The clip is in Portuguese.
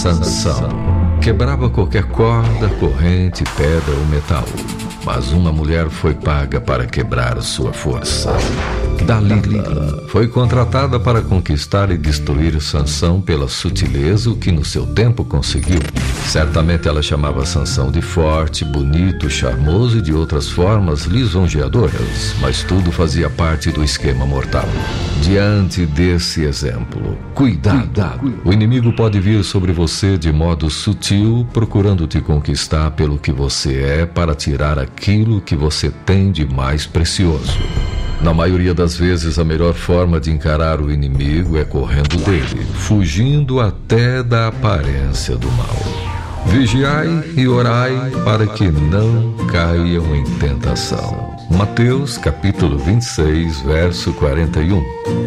Sansão. Quebrava qualquer corda, corrente, pedra ou metal. Mas uma mulher foi paga para quebrar sua força. Dalila foi contratada para conquistar e destruir Sansão pela sutileza, o que no seu tempo conseguiu. Certamente ela chamava Sansão de forte, bonito, charmoso e de outras formas lisonjeadoras, mas tudo fazia parte do esquema mortal. Diante desse exemplo, cuidado! O inimigo pode vir sobre você de modo sutil, procurando te conquistar pelo que você é para tirar aquilo que você tem de mais precioso. Na maioria das vezes, a melhor forma de encarar o inimigo é correndo dele, fugindo até da aparência do mal. Vigiai e orai para que não caiam em tentação. Mateus capítulo 26, verso 41.